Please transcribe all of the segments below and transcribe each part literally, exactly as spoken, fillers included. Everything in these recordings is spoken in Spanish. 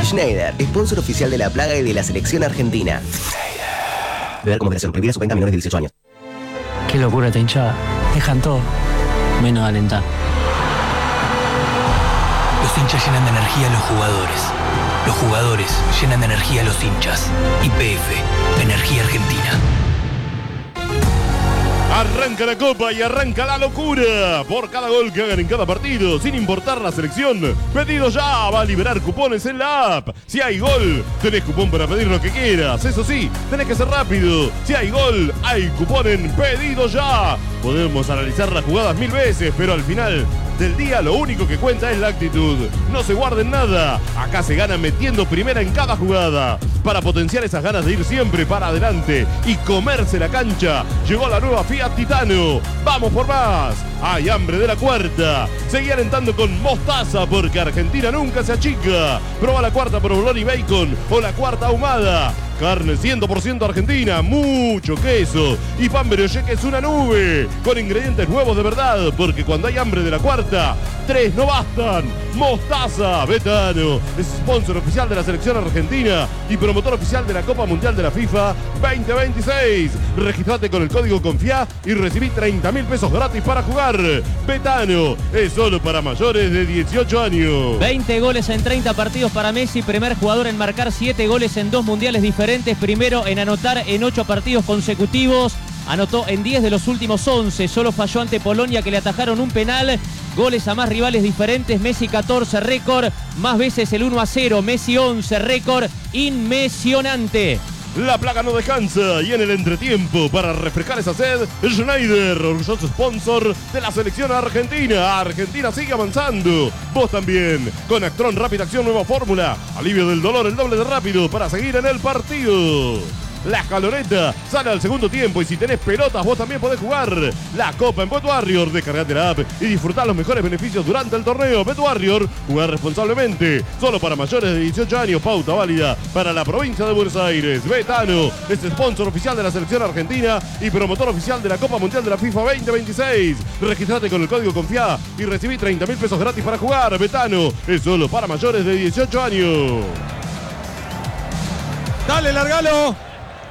Schneider, sponsor oficial de la plaga y de la selección argentina. Beber como moderación, prohibida su venta a menores de dieciocho años. Qué locura esta hinchada. Dejan todo, menos alentar. Los hinchas llenan de energía a los jugadores. Los jugadores llenan de energía a los hinchas. Y P F, Energía Argentina. Arranca la copa y arranca la locura. Por cada gol que hagan en cada partido, sin importar la selección, pedido ya va a liberar cupones en la app. Si hay gol, tenés cupón para pedir lo que quieras. Eso sí, tenés que ser rápido. Si hay gol, hay cupón en Pedido Ya. Podemos analizar las jugadas mil veces, pero al final del día lo único que cuenta es la actitud. No se guarden nada. Acá se gana metiendo primera en cada jugada. Para potenciar esas ganas de ir siempre para adelante y comerse la cancha, llegó la nueva Fiat Titano. ¡Vamos por más! Hay hambre de la cuarta. Seguí alentando con mostaza porque Argentina nunca se achica. Proba la cuarta provolone y bacon o la cuarta ahumada. Carne cien por ciento argentina, mucho queso y pan brioche que es una nube, con ingredientes nuevos de verdad, porque cuando hay hambre de la cuarta, tres no bastan. Mostaza Betano es sponsor oficial de la selección argentina y promotor oficial de la Copa Mundial de la FIFA veinte veintiséis. Registrate con el código CONFIA y recibí treinta mil pesos gratis para jugar. Betano es solo para mayores de dieciocho años. veinte goles en treinta partidos para Messi, primer jugador en marcar siete goles en dos mundiales diferentes. Primero en anotar en ocho partidos consecutivos. Anotó en diez de los últimos once. Solo falló ante Polonia, que le atajaron un penal. Goles a más rivales diferentes. Messi catorce, récord. Más veces el uno a cero. Messi once, récord inmesionante. La plaga no descansa y en el entretiempo, para refrescar esa sed, Schneider, orgulloso sponsor de la selección argentina. Argentina sigue avanzando. Vos también. Con Actron Rápida Acción, nueva fórmula. Alivio del dolor, el doble de rápido para seguir en el partido. La escaloneta sale al segundo tiempo y si tenés pelotas vos también podés jugar la Copa en Bet Warrior. Descargate la app y disfrutá los mejores beneficios durante el torneo. Bet Warrior, jugar responsablemente. Solo para mayores de dieciocho años, pauta válida para la provincia de Buenos Aires. Betano es sponsor oficial de la selección argentina y promotor oficial de la Copa Mundial de la FIFA veinte veintiséis. Registrate con el código CONFIA y recibí treinta mil pesos gratis para jugar. Betano es solo para mayores de dieciocho años. Dale, largalo.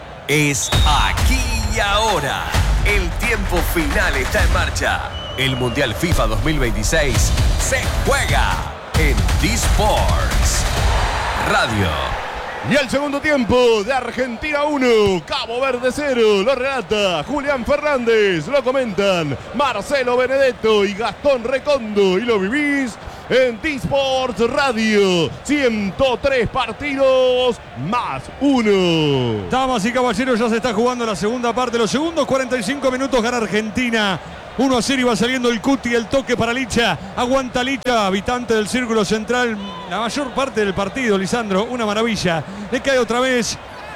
Es aquí y ahora. El tiempo final está en marcha. El Mundial FIFA dos mil veintiséis se juega en D-Sports Radio. Y el segundo tiempo de Argentina uno, Cabo Verde cero, lo relata Julián Fernández, lo comentan Marcelo Benedetto y Gastón Recondo y lo vivís en D-Sports Radio. ciento tres partidos más uno. Damas y caballeros, ya se está jugando la segunda parte. Los segundos cuarenta y cinco minutos gana Argentina. uno a cero y va saliendo el Cuti, el toque para Licha. Aguanta Licha, habitante del círculo central. La mayor parte del partido, Lisandro, una maravilla. Le cae otra vez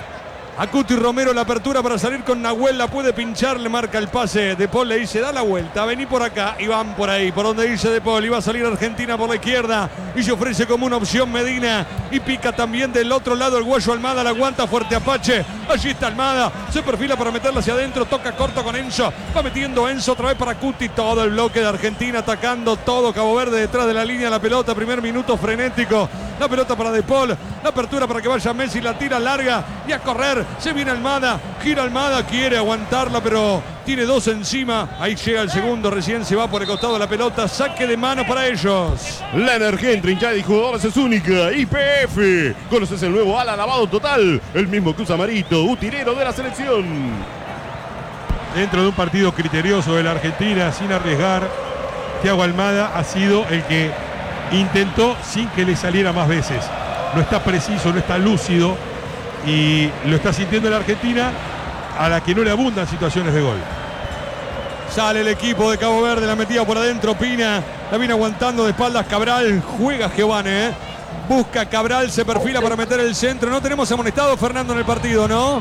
a Cuti Romero la apertura para salir con Nahuel. La puede pinchar, le marca el pase. De Paul le dice, da la vuelta, vení por acá. Y van por ahí, por donde dice De Paul. Y va a salir Argentina por la izquierda. Y se ofrece como una opción Medina. Y pica también del otro lado el Guayo Almada. La aguanta fuerte Apache. Allí está Almada. Se perfila para meterla hacia adentro. Toca corto con Enzo. Va metiendo Enzo otra vez para Cuti. Todo el bloque de Argentina atacando todo Cabo Verde detrás de la línea. La pelota, primer minuto frenético. La pelota para De Paul. La apertura para que vaya Messi. La tira larga y a correr. Se viene Almada, gira Almada, quiere aguantarla, pero tiene dos encima. Ahí llega el segundo, recién se va por el costado de la pelota. Saque de mano para ellos. La energía entre hinchada y jugadores es única. I P F. Conoces el nuevo ala lavado total. El mismo que usa Marito, utilero de la selección. Dentro de un partido criterioso de la Argentina, sin arriesgar, Thiago Almada ha sido el que intentó sin que le saliera más veces. No está preciso, no está lúcido. Y lo está sintiendo la Argentina, a la que no le abundan situaciones de gol. Sale el equipo de Cabo Verde, la metida por adentro, Pina. La viene aguantando de espaldas Cabral. Juega Giovane, ¿eh? Busca Cabral, se perfila para meter el centro. No tenemos amonestado, Fernando, en el partido, ¿no?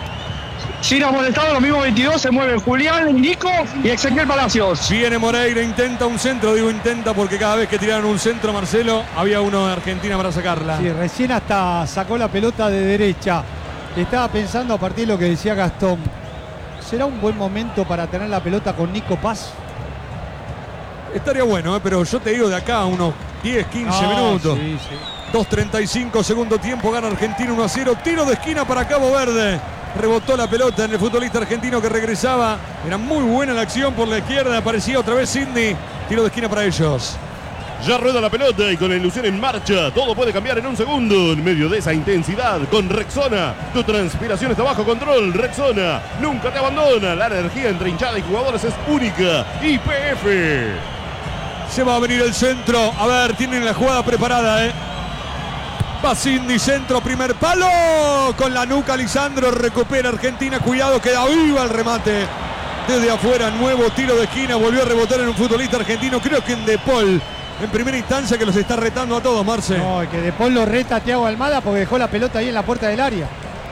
Sin amonestado, los mismos veintidós, se mueven Julián, Nico y Ezequiel Palacios. Viene Moreira, intenta un centro, digo intenta porque cada vez que tiraron un centro, Marcelo, había uno de Argentina para sacarla. Sí, recién hasta sacó la pelota de derecha. Estaba pensando a partir de lo que decía Gastón. ¿Será un buen momento para tener la pelota con Nico Paz? Estaría bueno, ¿eh? Pero yo te digo de acá a unos diez, quince No, minutos. sí, sí. dos treinta y cinco, segundo tiempo, gana Argentina uno a cero. Tiro de esquina para Cabo Verde. Rebotó la pelota en el futbolista argentino que regresaba. Era muy buena la acción por la izquierda. Aparecía otra vez Sidney. Tiro de esquina para ellos. Ya rueda la pelota y con la ilusión en marcha, todo puede cambiar en un segundo. En medio de esa intensidad, con Rexona, tu transpiración está bajo control. Rexona nunca te abandona. La energía entre hinchada y jugadores es única. Y P F. Se va a venir el centro. A ver, tienen la jugada preparada, ¿eh? Va Sidney, centro, primer palo. Con la nuca, Lisandro. Recupera Argentina. Cuidado, queda viva el remate. Desde afuera, nuevo tiro de esquina. Volvió a rebotar en un futbolista argentino. Creo que en De Paul. En primera instancia que los está retando a todos, Marce. No, que De Paul lo reta a Thiago Almada porque dejó la pelota ahí en la puerta del área.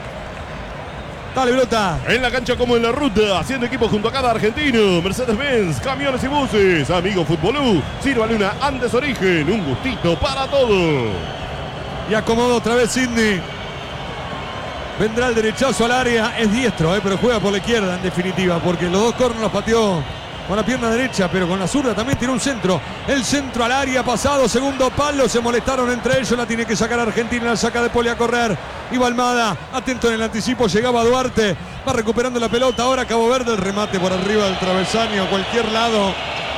Dale, pelota. En la cancha como en la ruta, haciendo equipo junto a cada argentino. Mercedes-Benz, camiones y buses. Amigo Futbolú, sírvale una Andes Origen. Un gustito para todos. Y acomoda otra vez Sidney. Vendrá el derechazo al área. Es diestro, eh, pero juega por la izquierda en definitiva. Porque los dos corners los pateó con la pierna derecha, pero con la zurda también tiene un centro. El centro al área pasado, segundo palo. Se molestaron entre ellos. La tiene que sacar Argentina. La saca De Poli a correr. Iba Almada. Atento en el anticipo. Llegaba Duarte. Va recuperando la pelota. Ahora Cabo Verde. El remate por arriba del travesaño. A cualquier lado.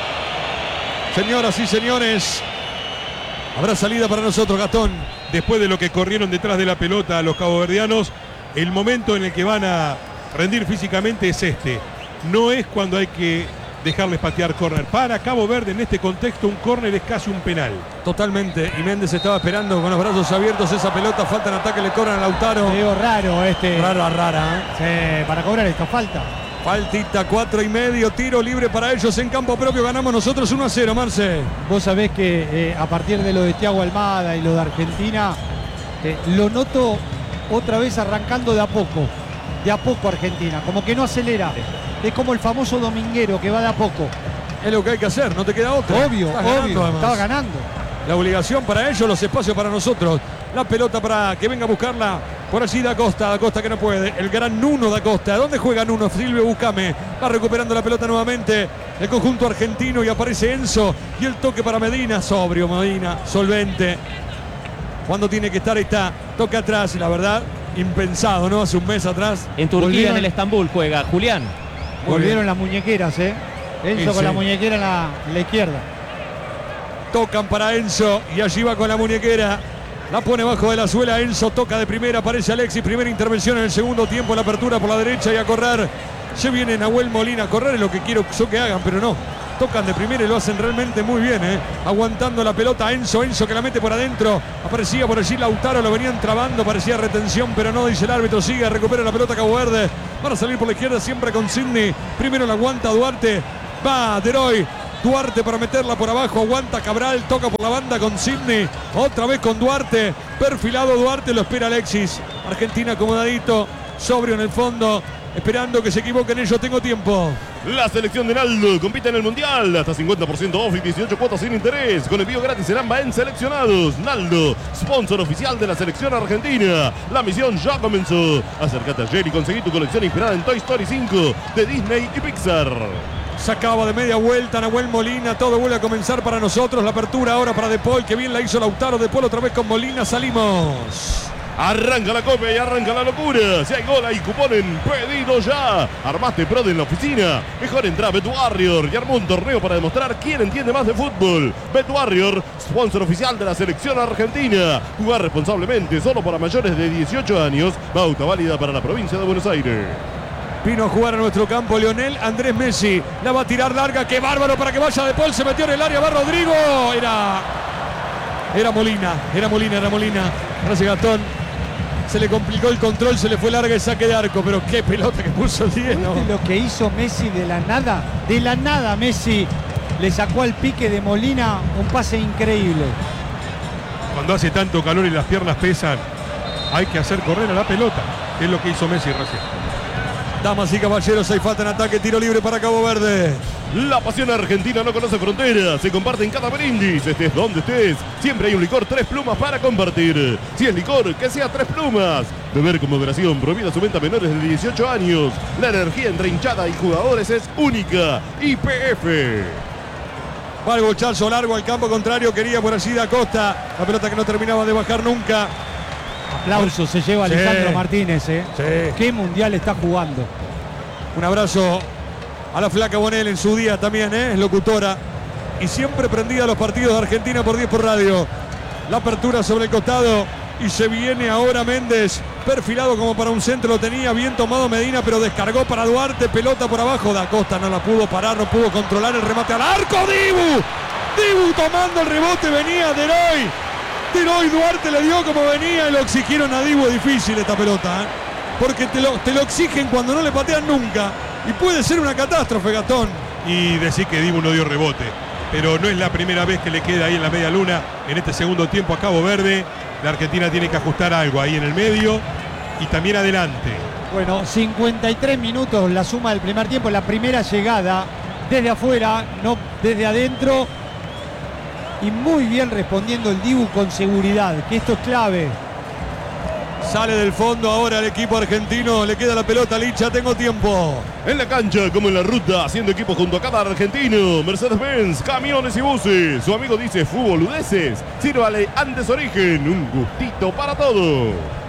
Señoras y señores. Habrá salida para nosotros, Gastón. Después de lo que corrieron detrás de la pelota a los caboverdianos, el momento en el que van a rendir físicamente es este. No es cuando hay que dejarles patear córner. Para Cabo Verde en este contexto un córner es casi un penal. Totalmente. Y Méndez estaba esperando con los brazos abiertos esa pelota. Falta en ataque, le cobran a Lautaro. Te digo raro este. Rara, rara. ¿eh? Sí, para cobrar esto falta. Faltita, cuatro y medio, tiro libre para ellos en campo propio. Ganamos nosotros uno a cero, Marce. Vos sabés que eh, a partir de lo de Thiago Almada y lo de Argentina, eh, lo noto otra vez arrancando de a poco. De a poco Argentina, como que no acelera. Es como el famoso dominguero que va de a poco. Es lo que hay que hacer, no te queda otra. Obvio, Estás obvio, ganando, estaba ganando. La obligación para ellos, los espacios para nosotros. La pelota para que venga a buscarla. Por allí Da Costa, Da Costa que no puede. El gran Nuno Da Costa. ¿Dónde juega Nuno? Silvio Buscame. Va recuperando la pelota nuevamente. El conjunto argentino y aparece Enzo. Y el toque para Medina. Sobrio Medina, solvente. Cuando tiene que estar está. Toca atrás, la verdad, impensado, ¿no? Hace un mes atrás. En Turquía, Volvieron. en el Estambul juega Julián. Muy Volvieron bien. las muñequeras, ¿eh? Enzo Sí, con sí. la muñequera en la, en la izquierda. Tocan para Enzo y allí va con la muñequera. La pone bajo de la suela. Enzo toca de primera. Aparece Alexis. Primera intervención en el segundo tiempo. La apertura por la derecha y a correr. Se viene Nahuel Molina. A correr es lo que quiero yo que hagan, pero no. Tocan de primera y lo hacen realmente muy bien, ¿eh? Aguantando la pelota Enzo. Enzo que la mete por adentro. Aparecía por allí Lautaro. Lo venían trabando. Parecía retención, pero no, dice el árbitro. Sigue. Recupera la pelota Cabo Verde. Van a salir por la izquierda siempre con Sidney. Primero la aguanta Duarte. Va Deroy. Duarte para meterla por abajo, aguanta Cabral, toca por la banda con Sidney, otra vez con Duarte, perfilado Duarte, lo espera Alexis. Argentina acomodadito, sobrio en el fondo, esperando que se equivoquen ellos. Tengo tiempo. La selección de Naldo compite en el Mundial. Hasta cincuenta por ciento off y dieciocho cuotas sin interés. Con envío gratis en AMBA en seleccionados. Naldo, sponsor oficial de la selección argentina. La misión ya comenzó. Acércate ayer y conseguí tu colección inspirada en Toy Story cinco de Disney y Pixar. Sacaba de media vuelta Nahuel Molina. Todo vuelve a comenzar para nosotros. La apertura ahora para De Paul. Que bien la hizo Lautaro. De Paul otra vez con Molina. Salimos. Arranca la copia y arranca la locura. Si hay gol hay cupón en pedido ya. Armaste Prod en la oficina. Mejor entra a Bet Warrior y armó un torneo para demostrar quién entiende más de fútbol. Bet Warrior, sponsor oficial de la selección argentina. Jugar responsablemente, solo para mayores de dieciocho años. Pauta válida para la provincia de Buenos Aires. Vino a jugar a nuestro campo Lionel Andrés Messi. La va a tirar larga. ¡Qué bárbaro para que vaya De Paul! Se metió en el área. Va Rodrigo. Era... Era Molina. Era Molina. Era Molina. Gracias, Gastón. Se le complicó el control. Se le fue larga el saque de arco. Pero qué pelota que puso el diez, ¿no? ¿Viste lo que hizo Messi de la nada? De la nada Messi le sacó al pique de Molina un pase increíble. Cuando hace tanto calor y las piernas pesan, hay que hacer correr a la pelota. Es lo que hizo Messi recién. Damas y caballeros, hay falta en ataque, tiro libre para Cabo Verde. La pasión argentina no conoce fronteras, se comparte en cada brindis, estés donde estés. Siempre hay un licor Tres Plumas para compartir. Si es licor, que sea Tres Plumas. Beber con moderación, prohibida su venta a menores de dieciocho años. La energía entre hinchada y jugadores es única. Y P F. Va el bochazo largo al campo contrario. Quería por allí Da Costa. La pelota que no terminaba de bajar nunca. Aplauso se lleva Sí. Alejandro Martínez. ¿eh? Sí. Qué mundial está jugando. Un abrazo a la flaca Bonel en su día también, ¿eh? Es locutora. Y siempre prendida a los partidos de Argentina por diez por radio. La apertura sobre el costado. Y se viene ahora Méndez. Perfilado como para un centro. Lo tenía bien tomado Medina, pero descargó para Duarte. Pelota por abajo. Da Costa no la pudo parar, no pudo controlar el remate al arco. Dibu. Dibu tomando el rebote. Venía Deroy. Deroy Duarte le dio como venía y lo exigieron a Dibu. Es difícil esta pelota, ¿eh? Porque te lo, te lo exigen cuando no le patean nunca. Y puede ser una catástrofe, Gastón. Y decir que Dibu no dio rebote. Pero no es la primera vez que le queda ahí en la media luna en este segundo tiempo a Cabo Verde. La Argentina tiene que ajustar algo ahí en el medio y también adelante. Bueno, cincuenta y tres minutos la suma del primer tiempo. La primera llegada desde afuera, no desde adentro. Y muy bien respondiendo el Dibu con seguridad, que esto es clave. Sale del fondo ahora el equipo argentino. Le queda la pelota a Licha. Tengo tiempo. En la cancha como en la ruta, haciendo equipo junto a cada argentino. Mercedes-Benz, camiones y buses. Su amigo dice fútboludeces. Sírvale antes origen. Un gustito para todo.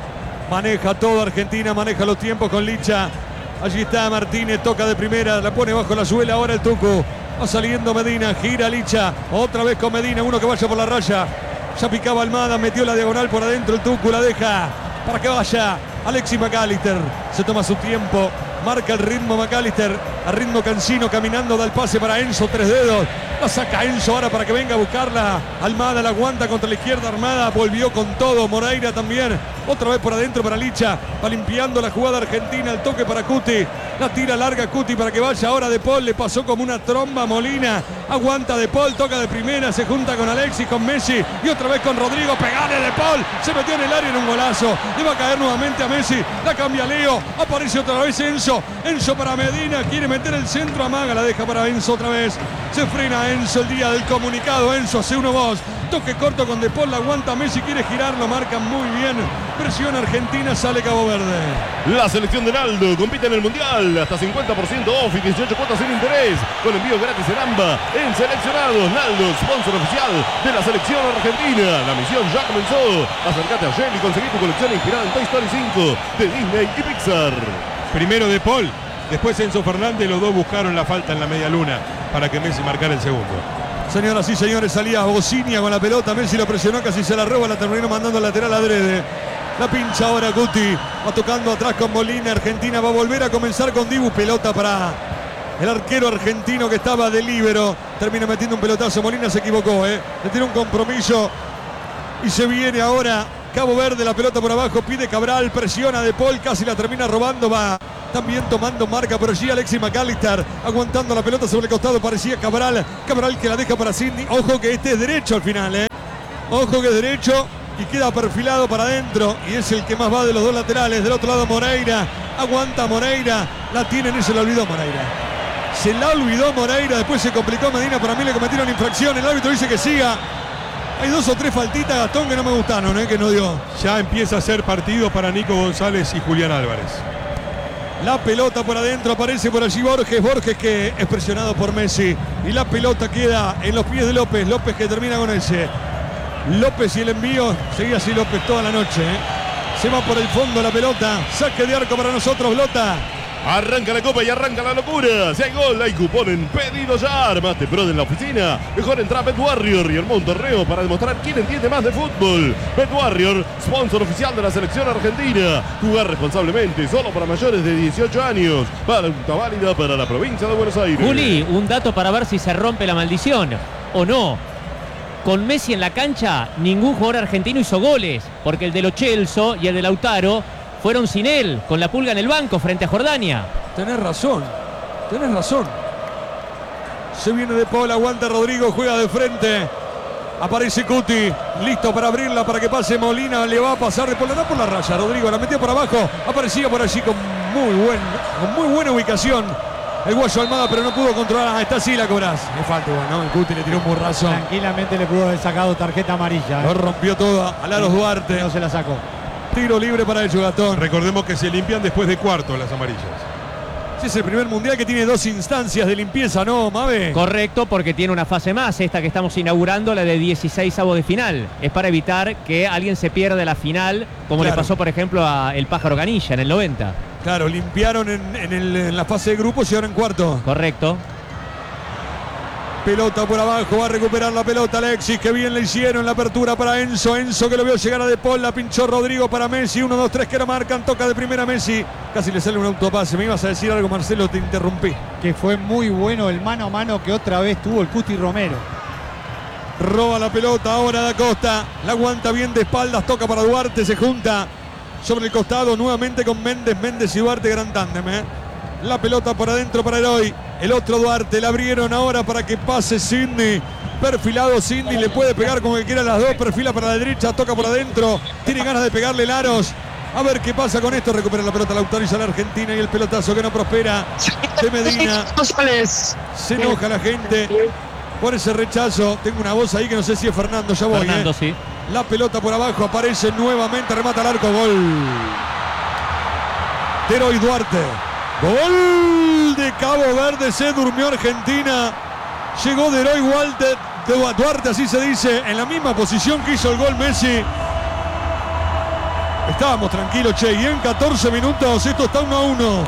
Maneja todo Argentina. Maneja los tiempos con Licha. Allí está Martínez. Toca de primera. La pone bajo la suela. Ahora el Tucu. Va saliendo Medina. Gira Licha. Otra vez con Medina. Uno que vaya por la raya. Ya picaba Almada. Metió la diagonal por adentro. El Tucu la deja para que vaya Alexis McAllister. Se toma su tiempo. Marca el ritmo McAllister. A ritmo Cancino caminando. Da el pase para Enzo. Tres dedos. La saca Enzo ahora para que venga a buscarla. Almada la aguanta contra la izquierda. Armada volvió con todo. Moreira también. Otra vez por adentro para Licha. Va limpiando la jugada argentina. El toque para Cuti. La tira larga Cuti para que vaya ahora De Paul. Le pasó como una tromba Molina. Aguanta De Paul. Toca de primera. Se junta con Alexis, con Messi. Y otra vez con Rodrigo. Pegale De Paul. Se metió en el área en un golazo. Le va a caer nuevamente a Messi. La cambia Leo. Aparece otra vez Enzo. Enzo para Medina. Quiere meter el centro. Amaga. La deja para Enzo otra vez. Se frena Enzo el día del comunicado. Enzo hace uno dos. Toque corto con De Paul. La aguanta Messi. Quiere girar. Lo marca muy bien. Presión Argentina. Sale Cabo Verde. La selección de Naldo compite en el Mundial. Hasta cincuenta por ciento off y dieciocho cuotas sin interés. Con envío gratis en AMBA. En seleccionados. Naldo, sponsor oficial de la selección argentina. La misión ya comenzó. Acércate a Shell y conseguí tu colección inspirada en Toy Story cinco de Disney y Pixar. Primero De Paul, después Enzo Fernández. Los dos buscaron la falta en la media luna para que Messi marcara el segundo. Señoras y señores, salía Bocinia con la pelota. Messi lo presionó, casi se la roba. La terminó mandando al lateral adrede. La pincha ahora Guti. Va tocando atrás con Molina. Argentina va a volver a comenzar con Dibu. Pelota para el arquero argentino que estaba de líbero. Termina metiendo un pelotazo. Molina se equivocó, ¿eh? Le tiene un compromiso. Y se viene ahora Cabo Verde. La pelota por abajo. Pide Cabral. Presiona De Paul. Casi la termina robando. Va también tomando marca. Pero allí Alexis McAllister aguantando la pelota sobre el costado. Parecía Cabral. Cabral que la deja para Cindy. Ojo que este es derecho al final, ¿eh? Ojo que es derecho. Y queda perfilado para adentro. Y es el que más va de los dos laterales. Del otro lado Moreira. Aguanta Moreira. La tienen y se la olvidó Moreira. Se la olvidó Moreira. Después se complicó Medina. Para mí le cometieron infracción. El árbitro dice que siga. Hay dos o tres faltitas, Gastón, que no me gustaron, ¿eh? Que no dio. Ya empieza a ser partido para Nico González y Julián Álvarez. La pelota por adentro. Aparece por allí Borges. Borges que es presionado por Messi. Y la pelota queda en los pies de López. López que termina con ese. López y el envío. Seguía así López toda la noche, ¿eh? Se va por el fondo la pelota. Saque de arco para nosotros, Blota. Arranca la copa y arranca la locura. Si hay gol, hay cupón en Pedido Ya. Armaste pro en la oficina. Mejor entra a Bet Warrior y armó un torneo para demostrar quién entiende más de fútbol. Bet Warrior, sponsor oficial de la selección argentina. Jugar responsablemente, solo para mayores de dieciocho años. Pauta válida para la provincia de Buenos Aires. Juli, un dato para ver si se rompe la maldición o no. Con Messi en la cancha, ningún jugador argentino hizo goles, porque el de Lo Celso y el de Lautaro fueron sin él, con la pulga en el banco frente a Jordania. Tenés razón, tenés razón. Se viene De Paul, aguanta Rodrigo, juega de frente. Aparece Cuti, listo para abrirla, para que pase Molina. Le va a pasar De Paul, no por la raya. Rodrigo la metió por abajo, aparecía por allí con muy, buen, con muy buena ubicación. El guayo Almada, pero no pudo controlar. Ah, está así la cobras. Le falta, ¿no? El Cuti le tiró un burrazo. Tranquilamente le pudo haber sacado tarjeta amarilla. Lo rompió todo a Laros Duarte. No se la sacó. Tiro libre para el Gastón. Recordemos que se limpian después de cuarto las amarillas. Este es el primer mundial que tiene dos instancias de limpieza, ¿no, Mabe? Correcto, porque tiene una fase más, esta que estamos inaugurando, la de dieciseisavos de final. Es para evitar que alguien se pierda la final, como Claro. le pasó, por ejemplo, a el Pájaro Canilla en el noventa. Claro, limpiaron en, en el- en la fase de grupos y ahora en cuarto. Correcto. Pelota por abajo, va a recuperar la pelota Alexis, que bien le hicieron la apertura para Enzo, Enzo que lo vio llegar a De Paul, la pinchó Rodrigo para Messi, uno, dos, tres que lo marcan, toca de primera Messi, casi le sale un autopase. Me ibas a decir algo, Marcelo, te interrumpí. Que fue muy bueno el mano a mano que otra vez tuvo el Cuti Romero. Roba la pelota ahora Da Costa, la aguanta bien de espaldas, toca para Duarte, se junta sobre el costado nuevamente con Méndez, Méndez y Duarte, gran tándem, ¿eh? La pelota por adentro para Eloy, el otro Duarte, la abrieron ahora para que pase Sidney, perfilado Sidney, le puede pegar como que quiera las dos, perfila para la derecha, toca por adentro, tiene ganas de pegarle Laros. A ver qué pasa con esto, recupera la pelota, la autoriza la Argentina y el pelotazo que no prospera de Medina. Se enoja la gente por ese rechazo. Tengo una voz ahí que no sé si es Fernando, ya voy. Fernando, eh. sí. La pelota por abajo, aparece nuevamente, remata al arco, gol. Teroy Duarte. Gol de Cabo Verde, se durmió Argentina. Llegó Deroy Walter, Duarte, así se dice, en la misma posición que hizo el gol Messi. Estábamos tranquilos, che, y en catorce minutos esto está uno a uno.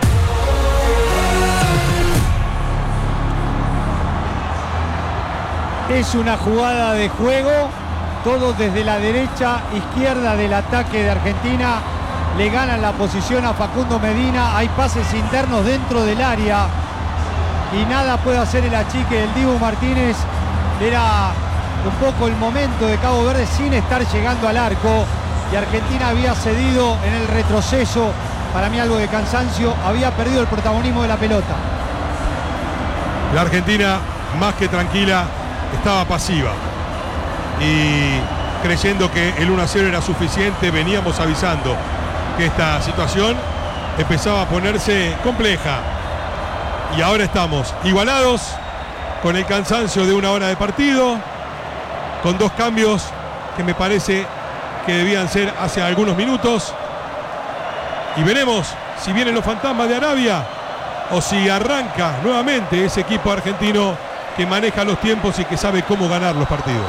Es una jugada de juego, todo desde la derecha, izquierda del ataque de Argentina. Le ganan la posición a Facundo Medina, hay pases internos dentro del área y nada puede hacer el achique del Dibu Martínez. Era un poco el momento de Cabo Verde sin estar llegando al arco y Argentina había cedido en el retroceso, para mí algo de cansancio, había perdido el protagonismo de la pelota. La Argentina, más que tranquila, estaba pasiva y creyendo que el uno a cero era suficiente, veníamos avisando que esta situación empezaba a ponerse compleja y ahora estamos igualados con el cansancio de una hora de partido, con dos cambios que me parece que debían ser hace algunos minutos, y veremos si vienen los fantasmas de Arabia o si arranca nuevamente ese equipo argentino que maneja los tiempos y que sabe cómo ganar los partidos.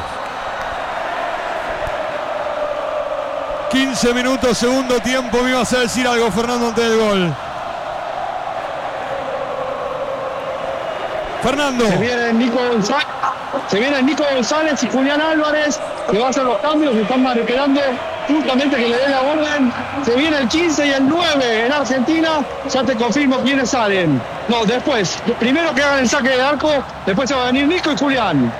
quince minutos, segundo tiempo. Me ibas a decir algo, Fernando, antes del gol. Fernando. Se viene Nico González, se viene Nico González y Julián Álvarez, que va a hacer los cambios, que están marcando justamente que le dé la orden. Se viene el quince y el nueve en Argentina. Ya te confirmo quiénes salen. No, después. Primero que hagan el saque de arco, después se va a venir Nico y Julián.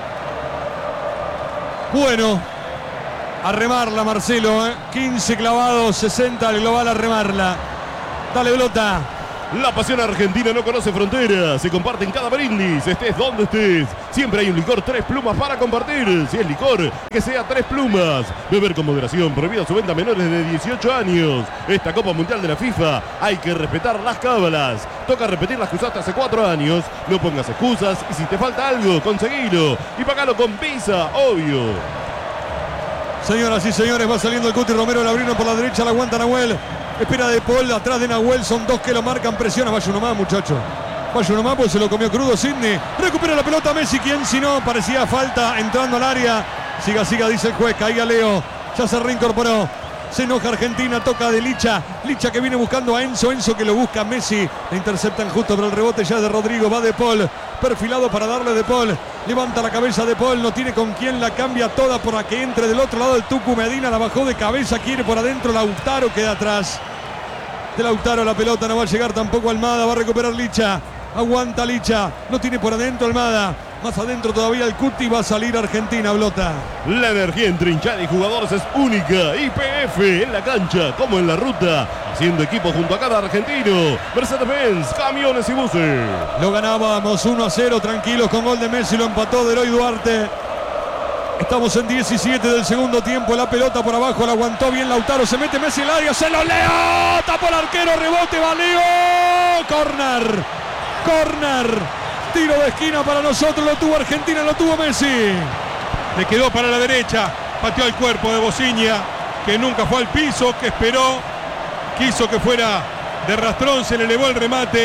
Bueno, a remarla, Marcelo, ¿eh? quince clavados, sesenta al global a remarla. Dale, Blota. La pasión argentina no conoce fronteras, se comparte en cada brindis, estés donde estés. Siempre hay un licor Tres Plumas para compartir. Si es licor, que sea Tres Plumas. Beber con moderación, prohibida su venta a menores de dieciocho años. Esta Copa Mundial de la FIFA, hay que respetar las cábalas. Toca repetir las que usaste hace cuatro años. No pongas excusas y si te falta algo, conseguilo. Y pagalo con Visa, obvio. Señoras y señores, va saliendo el Cuti Romero, la abrieron por la derecha, la aguanta Nahuel. Espera De Paul, atrás de Nahuel, son dos que lo marcan, presiona, vaya uno más, muchacho. Vaya uno más, pues se lo comió crudo Sidney. Recupera la pelota Messi, quien si no, parecía falta entrando al área. Siga, siga, dice el juez, caiga Leo. Ya se reincorporó. Se enoja Argentina, toca de Licha. Licha que viene buscando a Enzo, Enzo que lo busca a Messi. Le interceptan justo, pero el rebote ya es de Rodrigo, va De Paul. Perfilado para darle De Paul. Levanta la cabeza De Paul, no tiene con quién, la cambia toda por la que entre del otro lado el Tucu Medina. La bajó de cabeza, quiere por adentro, Lautaro queda atrás. De Lautaro la pelota, no va a llegar tampoco Almada, va a recuperar Licha. Aguanta Licha, no tiene por adentro Almada. Más adentro todavía el Cuti, va a salir Argentina, Blota. La energía entre hinchada y jugadores es única. Y P F en la cancha como en la ruta, haciendo equipo junto a cada argentino. Mercedes-Benz, camiones y buses. Lo ganábamos uno a cero, tranquilos, con gol de Messi, lo empató Deroy Duarte. Estamos en diecisiete del segundo tiempo, la pelota por abajo, la aguantó bien Lautaro, se mete Messi en el área, se lo leo, tapó el arquero, rebote, Valeo, corner, corner, tiro de esquina para nosotros, lo tuvo Argentina, lo tuvo Messi. Le quedó para la derecha, pateó el cuerpo de Bociña, que nunca fue al piso, que esperó, quiso que fuera de rastrón, se le elevó el remate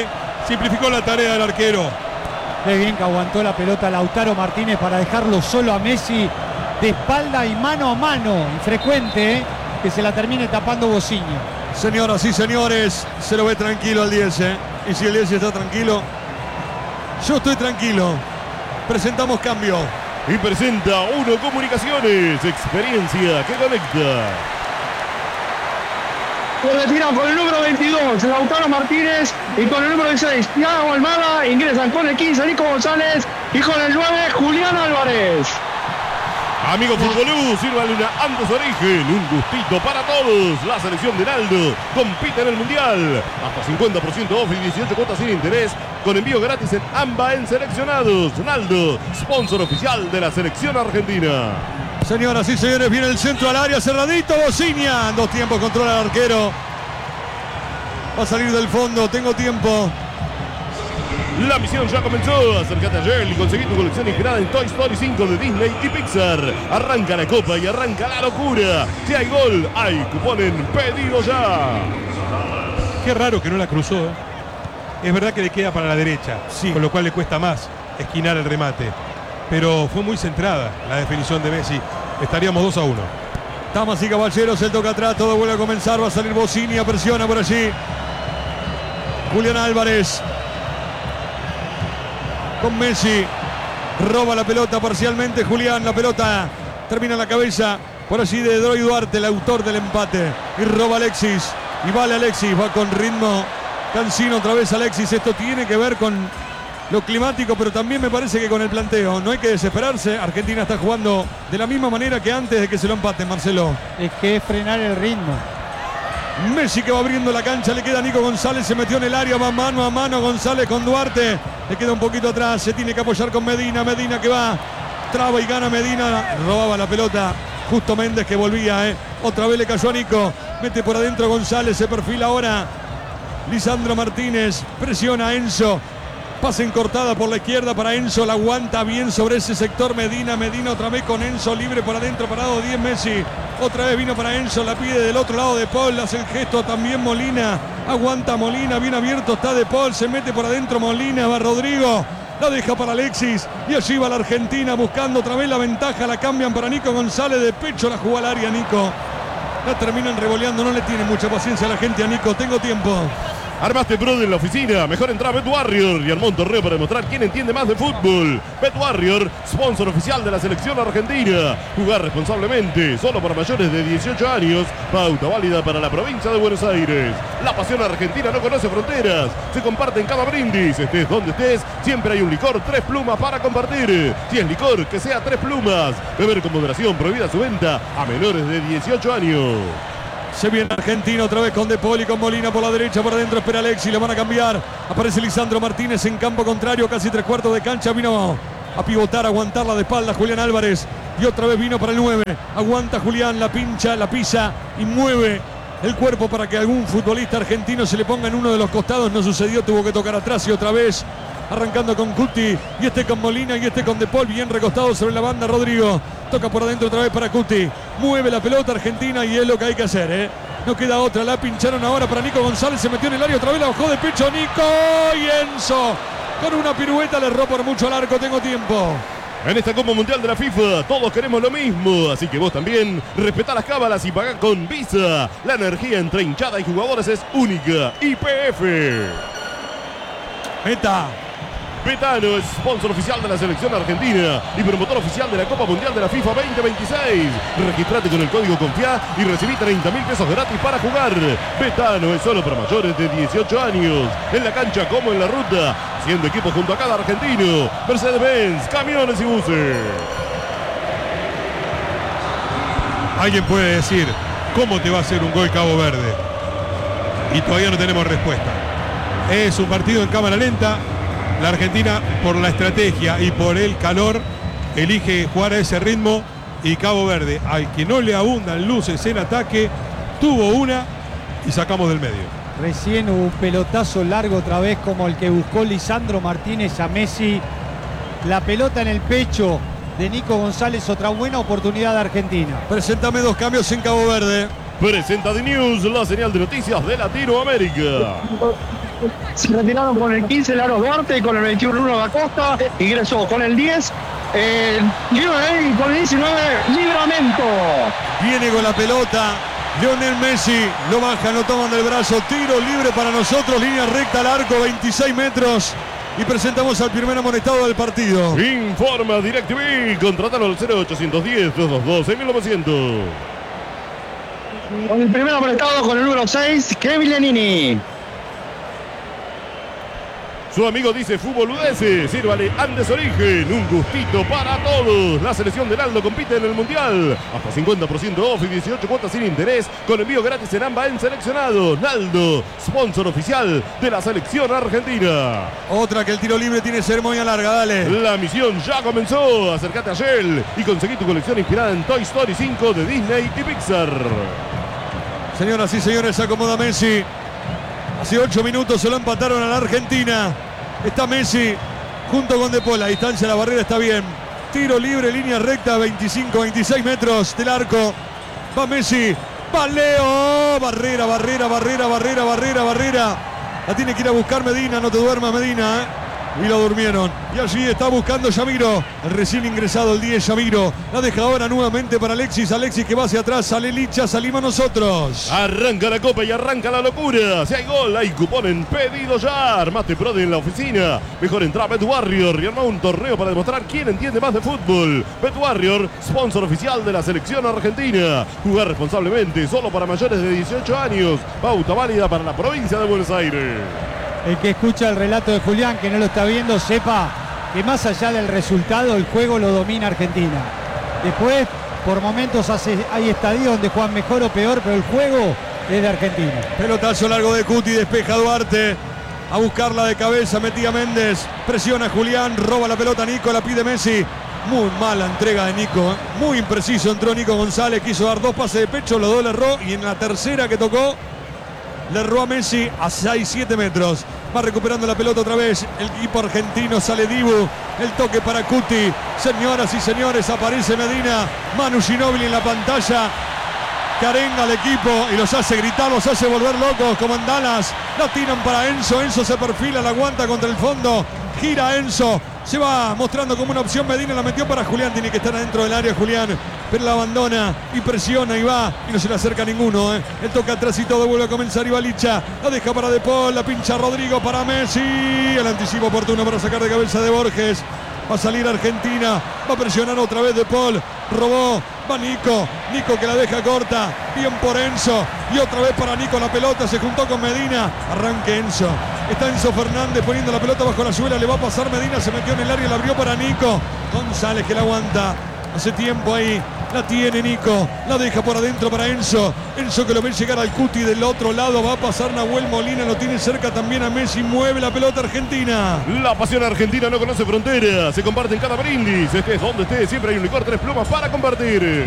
Simplificó la tarea del arquero. Qué bien que aguantó la pelota Lautaro Martínez para dejarlo solo a Messi de espalda y mano a mano. Infrecuente, ¿eh? Que se la termine tapando Bociño. Señoras y señores, se lo ve tranquilo al diez, ¿eh? Y si el diez está tranquilo, yo estoy tranquilo. Presentamos cambio. Y presenta Uno Comunicaciones, experiencia que conecta. Se retiran con el número veintidós, Lautaro Martínez, y con el número dieciséis, Thiago Almada. Ingresan con el quince, Nico González, y con el nueve, Julián Álvarez. Amigo Futbolú, sírvale una Andes Origen, un gustito para todos. La selección de Naldo compite en el Mundial. Hasta cincuenta por ciento off y dieciocho cuotas sin interés, con envío gratis en AMBA en seleccionados. Naldo, sponsor oficial de la selección argentina. Señoras y señores, viene el centro al área, cerradito, Bociña. Dos tiempos, controla el arquero. Va a salir del fondo, tengo tiempo. La misión ya comenzó. Acércate a Yale y conseguí tu colección inspirada en Toy Story cinco de Disney y Pixar. Arranca la copa y arranca la locura. Si hay gol, hay cupón en Pedido Ya. Qué raro que no la cruzó, ¿eh? Es verdad que le queda para la derecha, sí, con lo cual le cuesta más esquinar el remate. Pero fue muy centrada la definición de Messi. Estaríamos dos a uno. Damas y caballeros, el toca atrás, todo vuelve a comenzar. Va a salir Bociña, presiona por allí Julián Álvarez con Messi. Roba la pelota parcialmente Julián. La pelota termina en la cabeza por allí de Droy Duarte, el autor del empate. Y roba Alexis. Y vale Alexis. Va con ritmo Cancino otra vez Alexis. Esto tiene que ver con lo climático, pero también me parece que con el planteo. No hay que desesperarse. Argentina está jugando de la misma manera que antes de que se lo empaten, Marcelo. Es que es frenar el ritmo. Messi que va abriendo la cancha, le queda a Nico González, se metió en el área, va mano a mano González con Duarte, le queda un poquito atrás, se tiene que apoyar con Medina, Medina que va, traba y gana Medina, robaba la pelota, justo Méndez que volvía, eh. Otra vez le cayó a Nico, mete por adentro González, se perfila ahora Lisandro Martínez, presiona a Enzo, pase en cortada por la izquierda para Enzo, la aguanta bien sobre ese sector Medina, Medina otra vez con Enzo libre por adentro, parado diez Messi. Otra vez vino para Enzo, la pide del otro lado de Paul, hace el gesto también Molina, aguanta Molina, bien abierto está de Paul, se mete por adentro Molina, va Rodrigo, la deja para Alexis y allí va la Argentina buscando otra vez la ventaja, la cambian para Nico González, de pecho la jugó al área Nico, la terminan revoleando, no le tiene mucha paciencia a la gente a Nico, tengo tiempo. Armaste Pro en la oficina, mejor entrar a Bet Warrior y armó un torneo para demostrar quién entiende más de fútbol. Bet Warrior, sponsor oficial de la selección argentina. Jugar responsablemente, solo para mayores de dieciocho años. Pauta válida para la provincia de Buenos Aires. La pasión argentina no conoce fronteras, se comparte en cada brindis. Estés donde estés, siempre hay un licor Tres Plumas para compartir. Si es licor, que sea Tres Plumas. Beber con moderación, prohibida su venta a menores de dieciocho años. Se viene Argentina otra vez con De Paul y con Molina por la derecha, por adentro espera Alexis, le van a cambiar. Aparece Lisandro Martínez en campo contrario, casi tres cuartos de cancha. Vino a pivotar, a aguantarla de espalda Julián Álvarez. Y otra vez vino para el nueve. Aguanta Julián, la pincha, la pisa y mueve el cuerpo para que algún futbolista argentino se le ponga en uno de los costados. No sucedió, tuvo que tocar atrás y otra vez arrancando con Cuti. Y este con Molina y este con De Paul, bien recostado sobre la banda Rodrigo. Toca por adentro otra vez para Cuti. Mueve la pelota Argentina y es lo que hay que hacer, ¿eh? No queda otra. La pincharon ahora para Nico González. Se metió en el área otra vez. La bajó de pecho Nico. Y Enzo con una pirueta le erró por mucho al arco. Tengo tiempo. En esta Copa Mundial de la FIFA todos queremos lo mismo, así que vos también respetá las cábalas y pagá con Visa. La energía entre hinchada y jugadores es única. Y P F. Meta. Betano es sponsor oficial de la selección argentina y promotor oficial de la Copa Mundial de la FIFA veinte veintiséis. Registrate con el código CONFIA y recibí treinta mil pesos gratis para jugar. Betano es solo para mayores de dieciocho años. En la cancha como en la ruta, haciendo equipo junto a cada argentino. Mercedes-Benz, camiones y buses. Alguien puede decir, ¿cómo te va a hacer un gol Cabo Verde? Y todavía no tenemos respuesta. Es un partido en cámara lenta. La Argentina, por la estrategia y por el calor, elige jugar a ese ritmo. Y Cabo Verde, al que no le abundan luces en ataque, tuvo una y sacamos del medio. Recién hubo un pelotazo largo otra vez como el que buscó Lisandro Martínez a Messi. La pelota en el pecho de Nico González, otra buena oportunidad de Argentina. Preséntame dos cambios en Cabo Verde. Presenta The News, la señal de noticias de Latinoamérica. Se retiraron con el quince Laro Duarte y con el veintiuno Bruno da Costa. Ingresó con el diez eh, Lionel y con el diecinueve Libramento. Viene con la pelota Lionel Messi, lo baja, no toman del brazo, tiro libre para nosotros, línea recta al arco, veintiséis metros. Y presentamos al primer amonestado del partido. Informa DirecTV, contratalo al cero ochocientos diez, doscientos veintidós, mil novecientos. Con el primer amonestado con el número seis, Kevin Lenini. Su amigo dice Fútbol U D S, sírvale Andes Origen, un gustito para todos. La selección de Naldo compite en el Mundial. Hasta cincuenta por ciento off y dieciocho cuotas sin interés, con envío gratis en AMBA en seleccionado. Naldo, sponsor oficial de la selección argentina. Otra que el tiro libre tiene ceremonia larga, dale. La misión ya comenzó. Acércate a Shell y conseguí tu colección inspirada en Toy Story cinco de Disney y Pixar. Señoras y señores, se acomoda Messi. Hace ocho minutos se lo empataron a la Argentina. Está Messi junto con De Paul. La distancia de la barrera está bien. Tiro libre, línea recta, veinticinco, veintiséis metros del arco. Va Messi. Va Leo. Barrera, barrera, barrera, barrera, barrera, barrera. La tiene que ir a buscar Medina. No te duermas, Medina, ¿eh? Y lo durmieron. Y allí está buscando Yamiro. El recién ingresado, el diez, Yamiro. La deja ahora nuevamente para Alexis. Alexis que va hacia atrás. Sale Licha, salimos nosotros. Arranca la copa y arranca la locura. Si hay gol, hay cupón en pedido ya. Armate Prode en la oficina. Mejor entra a Bet Warrior y arma un torneo para demostrar quién entiende más de fútbol. Bet Warrior, sponsor oficial de la selección argentina. Jugar responsablemente, solo para mayores de dieciocho años. Pauta válida para la provincia de Buenos Aires. El que escucha el relato de Julián, que no lo está viendo, sepa que más allá del resultado, el juego lo domina Argentina. Después, por momentos hace, hay estadios donde juegan mejor o peor, pero el juego es de Argentina. Pelotazo largo de Cuti, despeja Duarte. A buscarla de cabeza, metía Méndez. Presiona Julián, roba la pelota Nico, la pide Messi. Muy mala entrega de Nico, ¿eh? Muy impreciso entró Nico González, quiso dar dos pases de pecho, los dos le erró. Y en la tercera que tocó, le erró a Messi a seis siete metros. Va recuperando la pelota otra vez el equipo argentino, sale Dibu, el toque para Cuti. Señoras y señores, aparece Medina, Manu Ginóbili en la pantalla, que arenga al equipo y los hace gritar, los hace volver locos como en Dallas. La tiran para Enzo, Enzo se perfila, la aguanta contra el fondo, gira Enzo, se va mostrando como una opción Medina, la metió para Julián, tiene que estar adentro del área Julián, pero la abandona y presiona y va y no se le acerca a ninguno, ¿eh? El toque atrás y todo, vuelve a comenzar Ibalicha, la deja para De Paul, la pincha Rodrigo para Messi, el anticipo oportuno para sacar de cabeza de Borges. Va a salir Argentina, va a presionar otra vez De Paul, robó, va Nico, Nico que la deja corta, bien por Enzo, y otra vez para Nico la pelota, se juntó con Medina, arranque Enzo, está Enzo Fernández poniendo la pelota bajo la suela, le va a pasar Medina, se metió en el área, la abrió para Nico, González que la aguanta, hace tiempo ahí, la tiene Nico, la deja por adentro para Enzo, Enzo que lo ve llegar al Cuti del otro lado, va a pasar Nahuel Molina, lo tiene cerca también a Messi, mueve la pelota Argentina. La pasión argentina no conoce fronteras, se comparte en cada brindis, estés donde estés, siempre hay un licor tres plumas para compartir.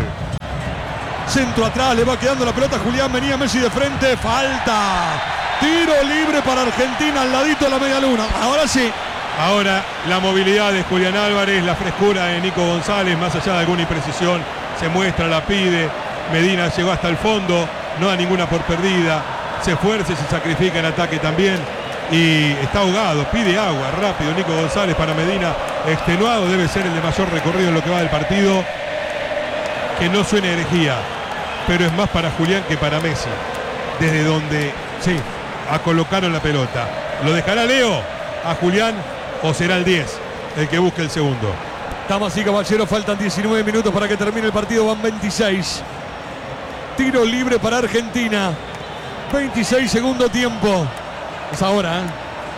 Centro atrás, le va quedando la pelota Julián, venía Messi de frente, falta. Tiro libre para Argentina al ladito de la media luna, ahora sí. Ahora la movilidad de Julián Álvarez, la frescura de Nico González, más allá de alguna imprecisión, se muestra, la pide. Medina llegó hasta el fondo, no da ninguna por perdida, se esfuerza y se sacrifica en ataque también. Y está ahogado, pide agua, rápido Nico González para Medina, extenuado, debe ser el de mayor recorrido en lo que va del partido. Que no suene herejía, pero es más para Julián que para Messi. Desde donde, sí, a colocaron la pelota. ¿Lo dejará Leo a Julián o será el diez el que busque el segundo? Damas y caballeros, faltan diecinueve minutos para que termine el partido, van veintiséis. Tiro libre para Argentina. veintiséis segundo tiempo. Es ahora, ¿eh?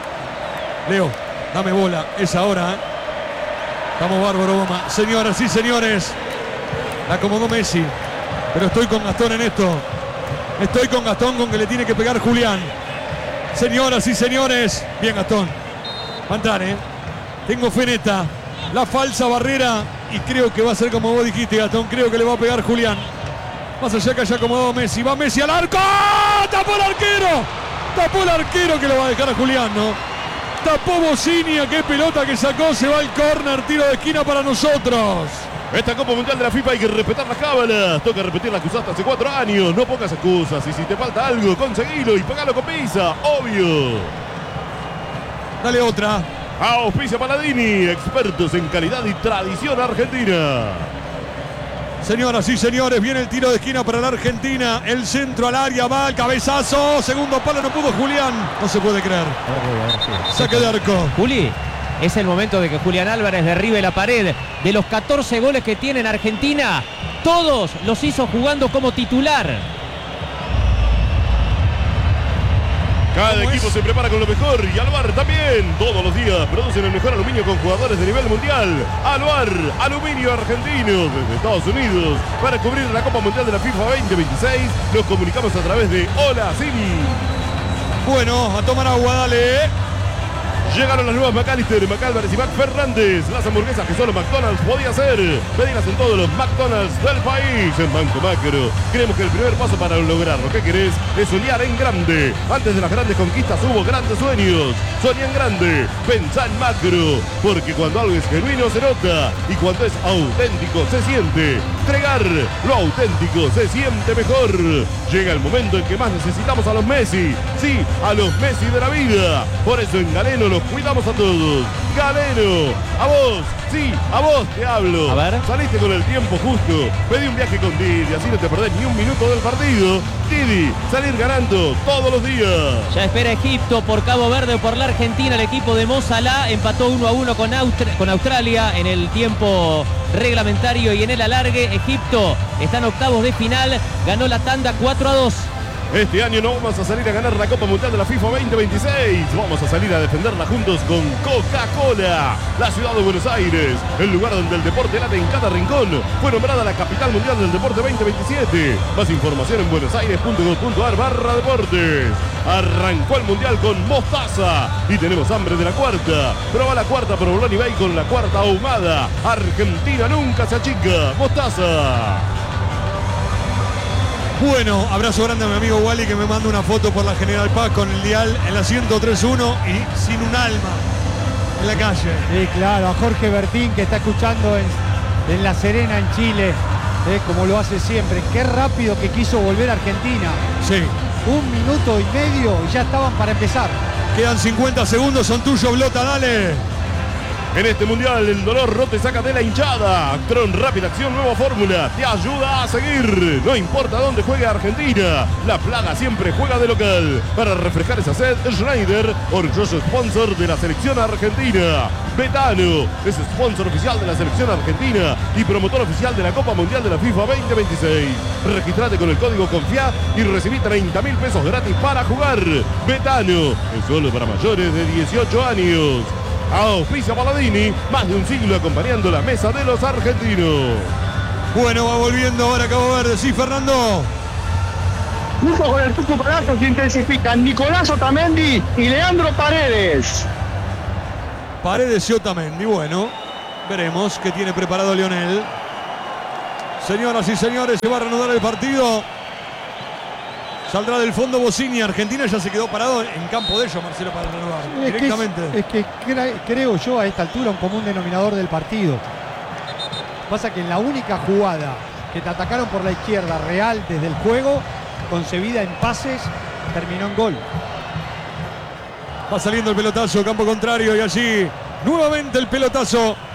Leo, dame bola, es ahora, ¿eh? Estamos bárbaro, Goma. Señoras y señores, la acomodó Messi, pero estoy con Gastón en esto. Estoy con Gastón con que le tiene que pegar Julián. Señoras y señores, bien Gastón. Va a entrar, ¿eh? Tengo fe en esta. La falsa barrera y creo que va a ser como vos dijiste, Gastón. Creo que le va a pegar Julián. Más allá que haya acomodado Messi. Va Messi al arco. ¡Tapó el arquero! Tapó el arquero que lo va a dejar a Julián, ¿no? Tapó Bocinia. Qué pelota que sacó. Se va al córner. Tiro de esquina para nosotros. Esta Copa Mundial de la FIFA hay que respetar las cábalas. Toca repetir las que usaste hace cuatro años. No pongas excusas. Y si te falta algo, conseguilo y pagalo con Visa. Obvio. Dale otra. Auspicia Paladini, expertos en calidad y tradición argentina. Señoras y señores, viene el tiro de esquina para la Argentina. El centro al área, va el cabezazo. Segundo palo, no pudo Julián. No se puede creer. Saque de arco. Juli, es el momento de que Julián Álvarez derribe la pared. De los catorce goles que tiene en Argentina, todos los hizo jugando como titular. Cada equipo se prepara con lo mejor y Aluar también. Todos los días producen el mejor aluminio con jugadores de nivel mundial. Aluar, aluminio argentino desde Estados Unidos. Para cubrir la Copa Mundial de la FIFA veinte veintiséis, nos comunicamos a través de Hola Cini. Bueno, a tomar agua, dale. Llegaron las nuevas McAllister, McAlvarez y McFernández. Las hamburguesas que solo McDonald's podía hacer. Pedirlas en todos los McDonald's del país. En Banco Macro creemos que el primer paso para lograr lo que querés es soñar en grande. Antes de las grandes conquistas hubo grandes sueños. Soñá en grande, pensá en macro. Porque cuando algo es genuino se nota. Y cuando es auténtico se siente. Entregar lo auténtico se siente mejor. Llega el momento en que más necesitamos a los Messi. Sí, a los Messi de la vida. Por eso en Galeno los cuidamos a todos. Galeno, a vos, sí, a vos te hablo. A ver. Saliste con el tiempo justo. Pedí un viaje con Didi, así no te perdés ni un minuto del partido. Didi, salir ganando todos los días. Ya espera Egipto por Cabo Verde o por la Argentina. El equipo de Mo Salah empató uno a uno con, Austr- con Australia en el tiempo reglamentario y en el alargue. Egipto está en octavos de final. Ganó la tanda cuatro a dos. Este año no vamos a salir a ganar la Copa Mundial de la FIFA veinte veintiséis. Vamos a salir a defenderla juntos con Coca-Cola. La ciudad de Buenos Aires, el lugar donde el deporte late en cada rincón, fue nombrada la capital mundial del deporte veinte veintisiete. Más información en buenosaires.gov.ar barra deportes. Arrancó el mundial con mostaza y tenemos hambre de la cuarta. Proba la cuarta provolón y bacon, la cuarta ahumada. Argentina nunca se achica. Mostaza. Bueno, abrazo grande a mi amigo Wally que me manda una foto por la General Paz con el dial en la ciento tres punto uno y sin un alma en la calle. Sí, claro, a Jorge Bertín que está escuchando en, en La Serena, en Chile, eh, como lo hace siempre. Qué rápido que quiso volver a Argentina. Sí. Un minuto y medio y ya estaban para empezar. Quedan cincuenta segundos, son tuyos, Blota, dale. En este mundial el dolor no te saca de la hinchada. Actron Rápida Acción Nueva Fórmula te ayuda a seguir. No importa dónde juegue Argentina, la plaga siempre juega de local. Para refrescar esa sed, Schneider, orgulloso sponsor de la selección argentina. Betano es sponsor oficial de la selección argentina y promotor oficial de la Copa Mundial de la FIFA veinte veintiséis. Registrate con el código CONFIA y recibí treinta mil pesos gratis para jugar. Betano es solo para mayores de dieciocho años. Auspicia Paladini, más de un siglo acompañando la mesa de los argentinos. Bueno, va volviendo ahora Cabo Verde, sí, Fernando. Junto con el Tucu Palazzo se intensifican Nicolás Otamendi y Leandro Paredes. Paredes y Otamendi, bueno, veremos qué tiene preparado Lionel. Señoras y señores, se va a reanudar el partido. Saldrá del fondo Bossini. Argentina ya se quedó parado en campo de ellos, Marcelo, para renovar. Es directamente. Que es, es que cre- creo yo a esta altura un común denominador del partido. Pasa que en la única jugada que te atacaron por la izquierda real desde el juego, concebida en pases, terminó en gol. Va saliendo el pelotazo, campo contrario, y allí nuevamente el pelotazo